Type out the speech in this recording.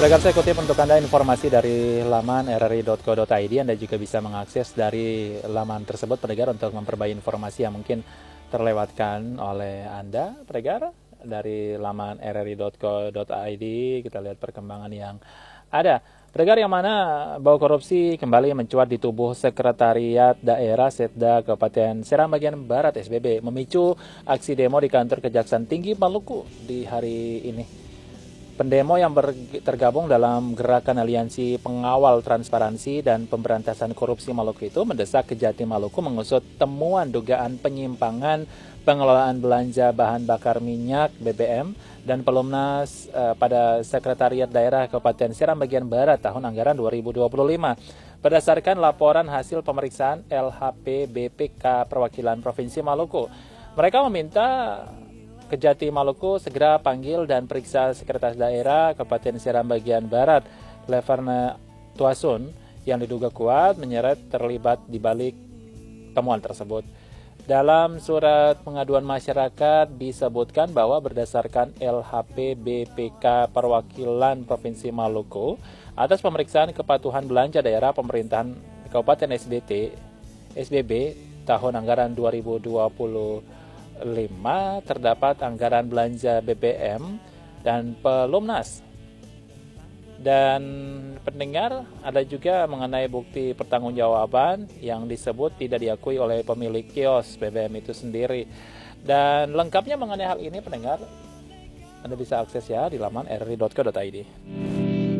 Pendengar, saya kutip untuk Anda informasi dari laman rri.co.id. Anda juga bisa mengakses dari laman tersebut, pendengar, untuk memperbarui informasi yang mungkin terlewatkan oleh Anda, pendengar. Dari laman rri.co.id kita lihat perkembangan yang ada. Pendengar, yang mana bau korupsi kembali mencuat di tubuh Sekretariat Daerah Setda Kabupaten Seram bagian Barat (SBB), memicu aksi demo di kantor Kejaksaan Tinggi Maluku di hari ini. Pendemo yang tergabung dalam Gerakan Aliansi Pengawal Transparansi dan Pemberantasan Korupsi Maluku itu mendesak Kejati Maluku mengusut temuan dugaan penyimpangan pengelolaan belanja bahan bakar minyak BBM dan Pelumnas pada Sekretariat Daerah Kabupaten Seram bagian Barat tahun anggaran 2025. Berdasarkan laporan hasil pemeriksaan LHP BPK Perwakilan Provinsi Maluku, mereka meminta Kejati Maluku segera panggil dan periksa Sekretaris Daerah Kabupaten Seram bagian Barat, Leverna Tuasun, yang diduga kuat menyeret terlibat di balik temuan tersebut. Dalam surat pengaduan masyarakat disebutkan bahwa berdasarkan LHP BPK Perwakilan Provinsi Maluku, atas pemeriksaan kepatuhan belanja daerah pemerintahan Kabupaten SBB tahun anggaran 2025 terdapat anggaran belanja BBM dan Pelumnas. Dan pendengar, ada juga mengenai bukti pertanggungjawaban yang disebut tidak diakui oleh pemilik kios BBM itu sendiri. Dan lengkapnya mengenai hal ini, pendengar, Anda bisa akses ya di laman rri.co.id.